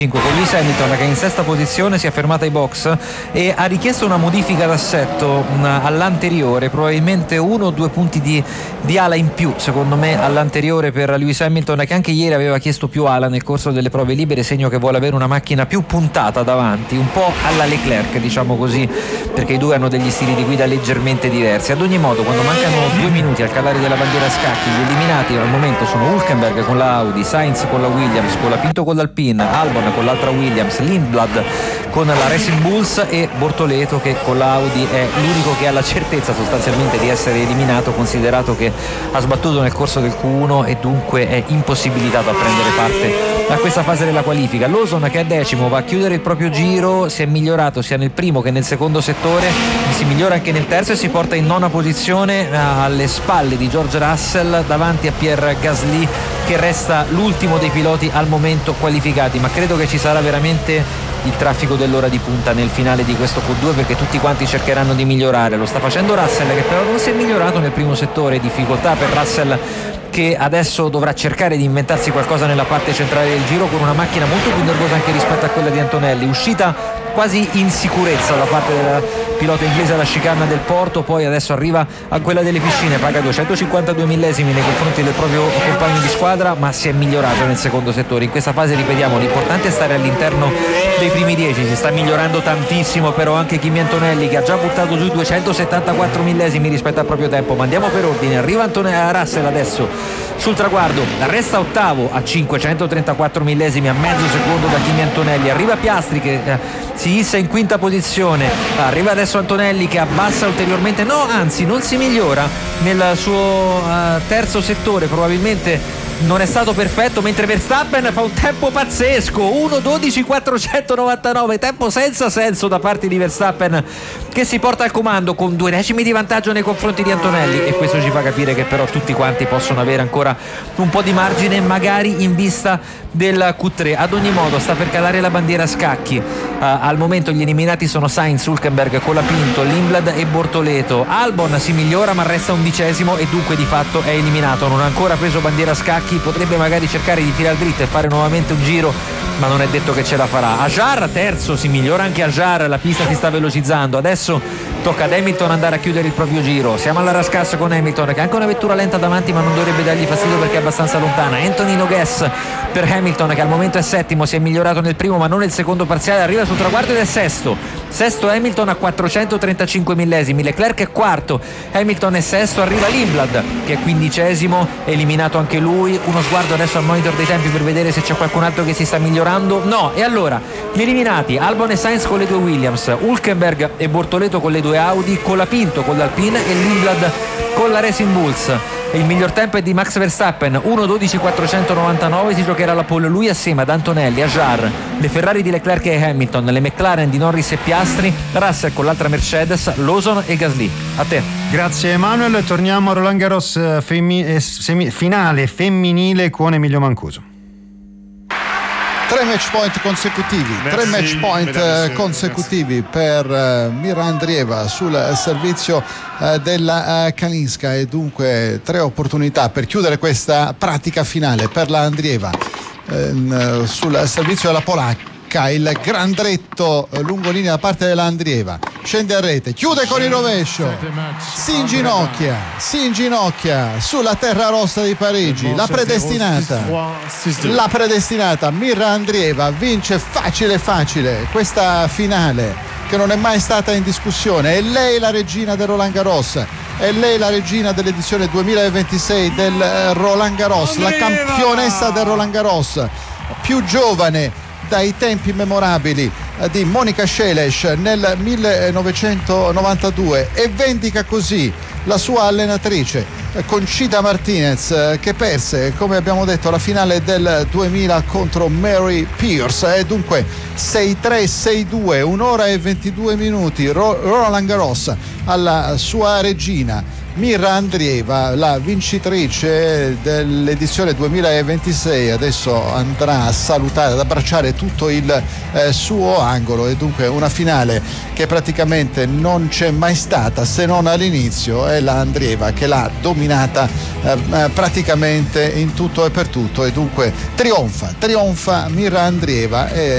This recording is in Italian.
con Lewis Hamilton che in sesta posizione si è fermata ai box e ha richiesto una modifica d'assetto all'anteriore, probabilmente 1 o 2 punti di ala in più secondo me all'anteriore per Lewis Hamilton, che anche ieri aveva chiesto più ala nel corso delle prove libere, segno che vuole avere una macchina più puntata davanti, un po' alla Leclerc diciamo così, perché i due hanno degli stili di guida leggermente diversi. Ad ogni modo, quando mancano 2 minuti al calare della bandiera a scacchi, gli eliminati al momento sono Hülkenberg con la Audi, Sainz con la Williams, con la Pinto con l'Alpine, Albon con l'altra Williams, Lindblad con la Racing Bulls e Bortoleto che con la Audi è l'unico che ha la certezza sostanzialmente di essere eliminato, considerato che ha sbattuto nel corso del Q1 e dunque è impossibilitato a prendere parte a questa fase della qualifica. Lawson, che è decimo, va a chiudere il proprio giro, si è migliorato sia nel primo che nel secondo settore, si migliora anche nel terzo e si porta in 9ª posizione alle spalle di George Russell, davanti a Pierre Gasly che resta l'ultimo dei piloti al momento qualificati, ma credo che ci sarà veramente il traffico dell'ora di punta nel finale di questo Q2, perché tutti quanti cercheranno di migliorare. Lo sta facendo Russell, che però non si è migliorato nel primo settore, difficoltà per Russell che adesso dovrà cercare di inventarsi qualcosa nella parte centrale del giro con una macchina molto più nervosa anche rispetto a quella di Antonelli, uscita quasi in sicurezza da parte del pilota inglese alla chicane del Porto, poi adesso arriva a quella delle piscine, paga 252 millesimi nei confronti del proprio compagno di squadra, ma si è migliorato nel secondo settore. In questa fase, ripetiamo, l'importante è stare all'interno dei primi 10, si sta migliorando tantissimo però anche Kimi Antonelli, che ha già buttato giù 274 millesimi rispetto al proprio tempo. Ma andiamo per ordine, arriva Russell adesso sul traguardo, resta ottavo a 534 millesimi, a mezzo secondo da Kimi Antonelli, arriva Piastri che si issa in quinta posizione, arriva adesso Antonelli che abbassa ulteriormente, no anzi non si migliora nel suo terzo settore, probabilmente non è stato perfetto, mentre Verstappen fa un tempo pazzesco, 1:12.499, tempo senza senso da parte di Verstappen, che si porta al comando con 2 decimi di vantaggio nei confronti di Antonelli, e questo ci fa capire che però tutti quanti possono avere ancora un po' di margine, magari in vista del Q3. Ad ogni modo sta per calare la bandiera a scacchi, al momento gli eliminati sono Sainz, Hülkenberg, Colapinto, Lindblad e Bortoleto. Albon si migliora ma resta 11° e dunque di fatto è eliminato, non ha ancora preso bandiera a scacchi, potrebbe magari cercare di tirare dritto e fare nuovamente un giro, ma non è detto che ce la farà. Ajar terzo, si migliora anche Ajar, la pista si sta velocizzando, adesso tocca ad Hamilton andare a chiudere il proprio giro, siamo alla rascasso con Hamilton che ha anche una vettura lenta davanti ma non dovrebbe dargli fastidio perché è abbastanza lontana. Anthony Nogues per Hamilton, che al momento è settimo, si è migliorato nel primo ma non nel secondo parziale, arriva sul traguardo ed è sesto Hamilton a 435 millesimi, Leclerc è quarto, Hamilton è sesto, arriva Lindblad che è 15°, eliminato anche lui. Uno sguardo adesso al monitor dei tempi per vedere se c'è qualcun altro che si sta migliorando, no, e allora gli eliminati Albon e Sainz con le 2 Williams, Hülkenberg e Bortoleto con le 2 Audi, Colapinto con l'Alpine e Lindblad con la Racing Bulls. Il miglior tempo è di Max Verstappen, 1:12.499, si giocherà la pole lui assieme ad Antonelli, Ajar, le Ferrari di Leclerc e Hamilton, le McLaren di Norris e Piastri, Russell con l'altra Mercedes, Lawson e Gasly. A te. Grazie Emanuele, torniamo a Roland Garros finale femminile con Emilio Mancuso. 3 match point consecutivi per Mira Andreeva sul servizio della Kalinska, e dunque 3 opportunità per chiudere questa pratica finale per la Andreeva sul servizio della polacca. Il grandretto lungolinea da parte della Andreeva, scende a rete, chiude con il rovescio, si inginocchia sulla terra rossa di Parigi. La predestinata Mira Andreeva vince facile questa finale che non è mai stata in discussione. È lei la regina del Roland Garros, è lei la regina dell'edizione 2026 del Roland Garros, la campionessa del Roland Garros, più giovane dai tempi memorabili di Monica Seles nel 1992, e vendica così la sua allenatrice Conchita Martinez, che perse, come abbiamo detto, la finale del 2000 contro Mary Pierce, e dunque 6-3, 6-2, 1 ora e 22 minuti. Roland Garros alla sua regina Mira Andreeva, la vincitrice dell'edizione 2026, adesso andrà a salutare, ad abbracciare tutto il suo angolo, e dunque una finale che praticamente non c'è mai stata, se non all'inizio. È la Andreeva che l'ha dominata praticamente in tutto e per tutto, e dunque trionfa Mira Andreeva, e